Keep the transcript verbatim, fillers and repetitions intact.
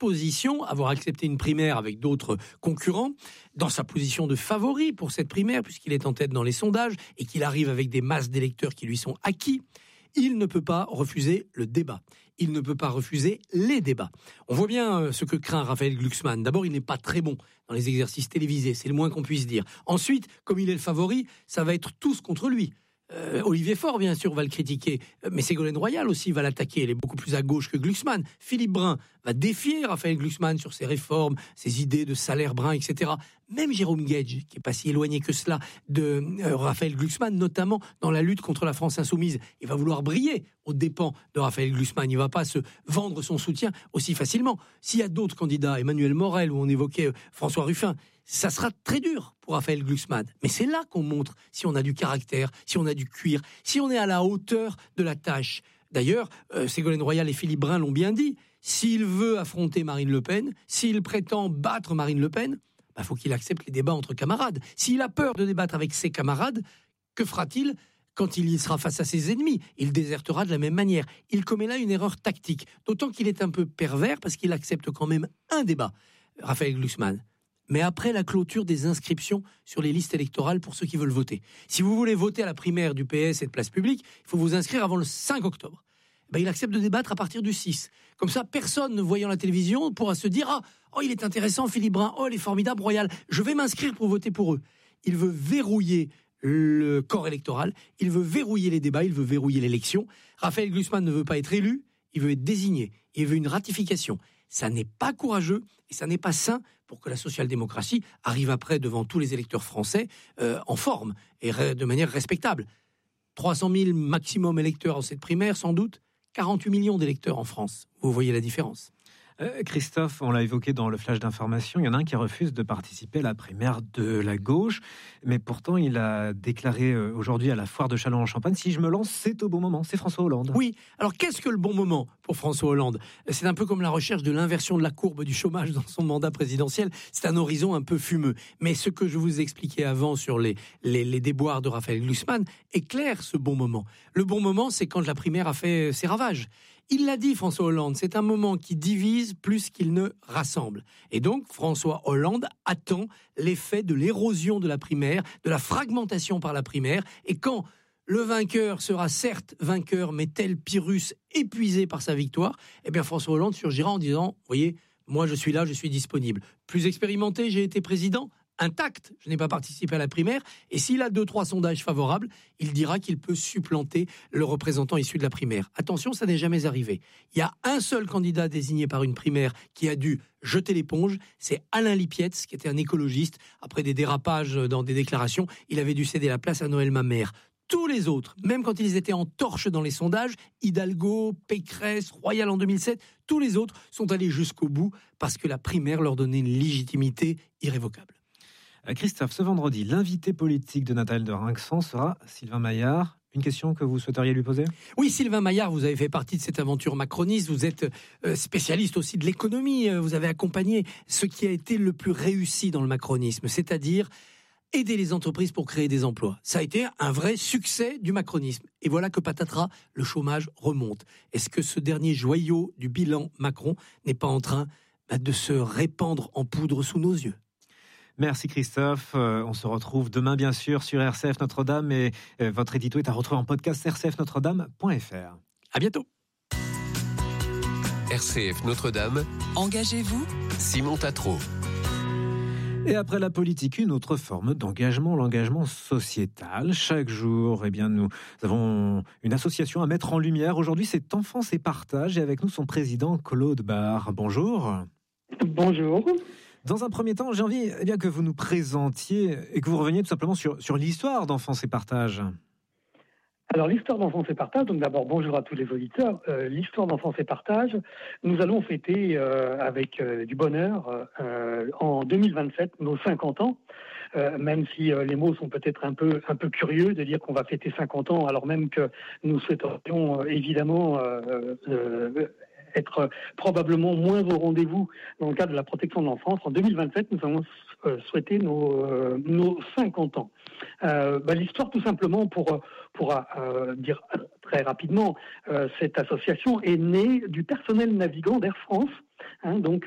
position, avoir accepté une primaire avec d'autres concurrents, dans sa position de favori pour cette primaire, puisqu'il est en tête dans les sondages et qu'il arrive avec des masses d'électeurs qui lui sont acquis, il ne peut pas refuser le débat. Il ne peut pas refuser les débats. On voit bien ce que craint Raphaël Glucksmann. D'abord, il n'est pas très bon dans les exercices télévisés, c'est le moins qu'on puisse dire. Ensuite, comme il est le favori, ça va être tous contre lui. Euh, Olivier Faure, bien sûr, va le critiquer, mais Ségolène Royal aussi va l'attaquer. Elle est beaucoup plus à gauche que Glucksmann. Philippe Brun va défier Raphaël Glucksmann sur ses réformes, ses idées de salaire brun, et cetera. Même Jérôme Guedj, qui est pas si éloigné que cela de euh, Raphaël Glucksmann, notamment dans la lutte contre la France insoumise, il va vouloir briller aux dépens de Raphaël Glucksmann. Il va pas se vendre son soutien aussi facilement. S'il y a d'autres candidats, Emmanuel Morel, ou on évoquait euh, François Ruffin, ça sera très dur pour Raphaël Glucksmann. Mais c'est là qu'on montre si on a du caractère, si on a du cuir, si on est à la hauteur de la tâche. D'ailleurs, euh, Ségolène Royal et Philippe Brun l'ont bien dit. S'il veut affronter Marine Le Pen, s'il prétend battre Marine Le Pen, bah, faut qu'il accepte les débats entre camarades. S'il a peur de débattre avec ses camarades, que fera-t-il quand il sera face à ses ennemis? Il désertera de la même manière. Il commet là une erreur tactique. D'autant qu'il est un peu pervers parce qu'il accepte quand même un débat, Raphaël Glucksmann. Mais après la clôture des inscriptions sur les listes électorales pour ceux qui veulent voter. Si vous voulez voter à la primaire du P S et de Place Publique, il faut vous inscrire avant le cinq octobre. Ben, il accepte de débattre à partir du six. Comme ça, personne ne voyant la télévision pourra se dire « Ah, oh, il est intéressant, Philippe Brun, oh, il est formidable, Royal, je vais m'inscrire pour voter pour eux. » Il veut verrouiller le corps électoral, il veut verrouiller les débats, il veut verrouiller l'élection. Raphaël Glucksmann ne veut pas être élu, il veut être désigné, il veut une ratification. Ça n'est pas courageux et ça n'est pas sain pour que la social-démocratie arrive après devant tous les électeurs français euh, en forme et re- de manière respectable. trois cent mille maximum électeurs en cette primaire, sans doute. quarante-huit millions d'électeurs en France. Vous voyez la différence. Euh, Christophe, on l'a évoqué dans le flash d'information, il y en a un qui refuse de participer à la primaire de la gauche, mais pourtant il a déclaré aujourd'hui à la foire de Châlons-en-Champagne, si je me lance, c'est au bon moment, c'est François Hollande. Oui, alors qu'est-ce que le bon moment pour François Hollande? C'est un peu comme la recherche de l'inversion de la courbe du chômage dans son mandat présidentiel, c'est un horizon un peu fumeux. Mais ce que je vous expliquais avant sur les, les, les déboires de Raphaël Glucksmann éclaire ce bon moment. Le bon moment, c'est quand la primaire a fait ses ravages. Il l'a dit, François Hollande, c'est un moment qui divise plus qu'il ne rassemble. Et donc, François Hollande attend l'effet de l'érosion de la primaire, de la fragmentation par la primaire. Et quand le vainqueur sera certes vainqueur, mais tel Pyrrhus épuisé par sa victoire, eh bien François Hollande surgira en disant, « Voyez, moi je suis là, je suis disponible. Plus expérimenté, j'ai été président. Intact, je n'ai pas participé à la primaire, et s'il a deux, trois sondages favorables, il dira qu'il peut supplanter le représentant issu de la primaire. Attention, ça n'est jamais arrivé. Il y a un seul candidat désigné par une primaire qui a dû jeter l'éponge, c'est Alain Lipietz, qui était un écologiste. Après des dérapages dans des déclarations, il avait dû céder la place à Noël Mamère. Tous les autres, même quand ils étaient en torche dans les sondages, Hidalgo, Pécresse, Royal en deux mille sept, tous les autres sont allés jusqu'au bout parce que la primaire leur donnait une légitimité irrévocable. Christophe, ce vendredi, l'invité politique de Nathalie de Rinxan sera Sylvain Maillard. Une question que vous souhaiteriez lui poser ? Oui, Sylvain Maillard, vous avez fait partie de cette aventure macroniste. Vous êtes spécialiste aussi de l'économie. Vous avez accompagné ce qui a été le plus réussi dans le macronisme, c'est-à-dire aider les entreprises pour créer des emplois. Ça a été un vrai succès du macronisme. Et voilà que patatras, le chômage remonte. Est-ce que ce dernier joyau du bilan Macron n'est pas en train de se répandre en poudre sous nos yeux ? Merci Christophe, euh, on se retrouve demain bien sûr sur R C F Notre-Dame et euh, votre édito est à retrouver en podcast r c f notre dame point f r. À bientôt. R C F Notre-Dame. Engagez-vous, Simon Tatro. Et après la politique, une autre forme d'engagement, l'engagement sociétal. Chaque jour, eh bien, nous avons une association à mettre en lumière. Aujourd'hui, c'est Enfance et Partage et avec nous son président Claude Barre. Bonjour. Bonjour. Dans un premier temps, j'ai envie eh bien, que vous nous présentiez et que vous reveniez tout simplement sur, sur l'histoire d'Enfance et Partage. Alors, l'histoire d'Enfance et Partage, donc d'abord, bonjour à tous les auditeurs. Euh, l'histoire d'Enfance et Partage, nous allons fêter euh, avec euh, du bonheur euh, en deux mille vingt-sept nos cinquante ans, euh, même si euh, les mots sont peut-être un peu, un peu curieux de dire qu'on va fêter cinquante ans, alors même que nous souhaiterions euh, évidemment euh, euh, être probablement moins au rendez-vous dans le cadre de la protection de l'enfance. En deux mille vingt-sept, nous avons euh, souhaité nos, euh, nos cinquante ans. Euh, bah, l'histoire, tout simplement, pour, pour euh, dire très rapidement, euh, cette association est née du personnel navigant d'Air France, hein, donc